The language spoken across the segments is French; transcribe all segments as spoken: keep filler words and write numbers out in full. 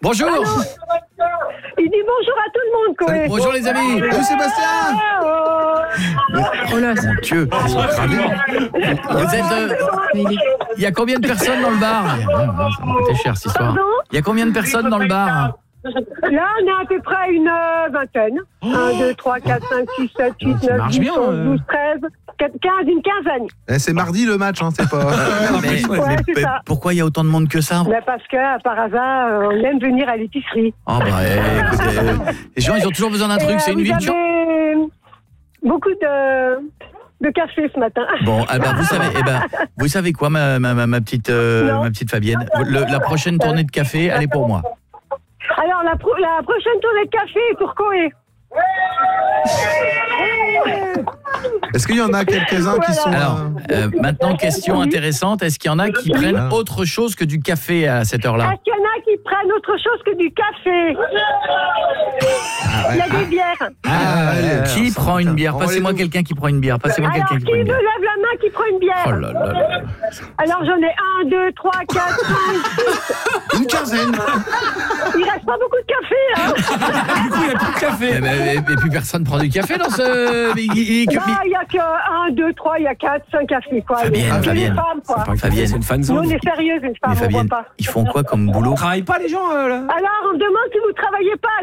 Bonjour. Allô. Il dit bonjour à tout le monde, quoi. Bonjour les amis. Salut Sébastien. Oh là, mon Dieu, ils sont cramés. Vous êtes. euh, Il y a combien de personnes dans le bar? Ah, ça m'a coûté cher cette histoire. Il y a combien de personnes dans le bar? Là, on est à peu près une euh, vingtaine. un, deux, trois, quatre, cinq, six, sept, huit, neuf, dix, onze, douze, treize, quinze, une quinzaine. Eh, c'est mardi le match, hein, c'est pas. Mais, Ouais, mais- c'est mais ça. pourquoi il y a autant de monde que ça? Mais parce que, par hasard, on aime venir à l'épicerie. Oh bah eh, écoutez, euh, les gens ils ont toujours besoin d'un Et, truc, euh, c'est une vous ville. de gens- avez beaucoup de, de café ce matin. Bon, eh ben, vous savez, eh ben, vous savez quoi, ma, ma, ma, ma petite, euh, Non. ma petite Fabienne, Le- la prochaine tournée de café, elle est pour moi. Alors, la, pro- la prochaine tournée de café est pour Koé. Est-ce qu'il y en a quelques-uns qui sont. Alors, euh, euh, maintenant, question intéressante, est-ce qu'il y en a qui prennent Ah. autre chose que du café à cette heure-là? Est-ce qu'il y en a qui prennent autre chose que du café? Il y a des bières. Ah, allez, qui alors, prend une bière? on va Passez-moi les- quelqu'un qui prend une bière. Passez-moi Alors, quelqu'un qui qui prend me une bière. lève la main qui prend une bière? Oh là là là. Alors, j'en ai un, deux, trois, quatre, cinq. Une quinzaine. Il reste pas beaucoup de café, hein? Du coup, il n'y a plus de café. Eh ben, et, et puis personne prend du café dans ce. Mais il- il- il- Là, il y a que un, deux, trois, il y a quatre, cinq cafés, quoi. Fabienne, Que les Fabienne. femmes, quoi. Fabienne. C'est une fan Nous, zone. on est sérieuses, une Mais femme, on Fabienne, voit pas. ils font quoi comme boulot? Ils travaillent pas les gens euh, là. Alors, on me demande si vous travaillez pas.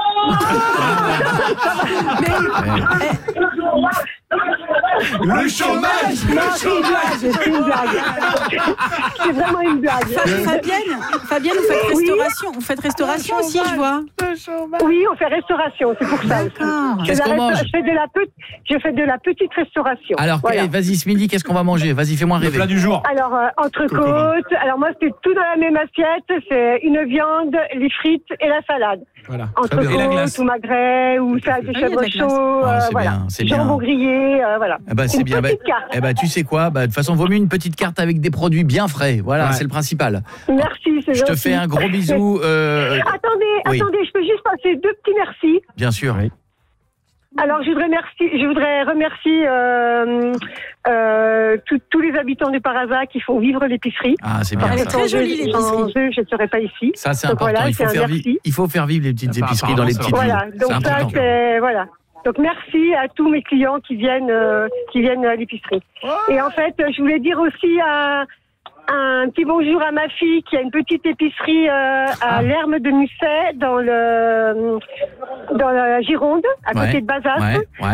Le chômage. Non, c'est une blague, c'est une blague. C'est vraiment une blague. Fa- Fabienne, Fabienne, vous faites Oui. restauration, vous faites restauration aussi, je vois. Oui, on fait restauration, c'est pour ça aussi. D'accord. Je Qu'est-ce fais qu'on de la mange? resta- Je fais de la petite, je fais de la petite restauration. Alors, Voilà. allez, vas-y, ce midi, qu'est-ce qu'on va manger? Vas-y, fais-moi Le rêver. plat du jour. Alors, euh, entrecôte, alors moi, c'est tout dans la même assiette, c'est une viande, les frites et la salade. Voilà. Très bien. Et la Entrecôte glace. ou magret, ou salade de Ah, il y a de chèvre la glace. chaud, Ah, euh, c'est voilà. bien, c'est bien. Jambon grillé, euh, voilà. Eh ben, c'est Une bien. petite Ben, carte. eh ben, tu sais quoi? Ben, de toute façon, vaut mieux une petite carte avec des produits bien frais. Voilà, Ouais. c'est le principal. Merci, c'est Je te gentil. fais un gros bisou. euh, Attendez, Oui. attendez, je peux juste passer deux petits merci. bien sûr. Alors, je voudrais, merci, je voudrais remercier euh, euh, tous- tous les habitants du Parasa qui font vivre l'épicerie. Ah, c'est Parce bien Elle est ça. que très sans jolie, eux- l'épicerie. sans eux, je ne serais pas ici. Ça, c'est Donc important. voilà, il, faut c'est un faire vi- merci. il faut faire vivre les petites Ah, épiceries dans les apparemment, petites ça va. villes. Voilà, donc C'est ça, important. c'est... Voilà. Donc merci à tous mes clients qui viennent, euh, qui viennent à l'épicerie. Et en fait, je voulais dire aussi un, un petit bonjour à ma fille qui a une petite épicerie euh, à l'Herme de Musset, dans le dans la Gironde, à côté Ouais, de Bazas. ouais, ouais.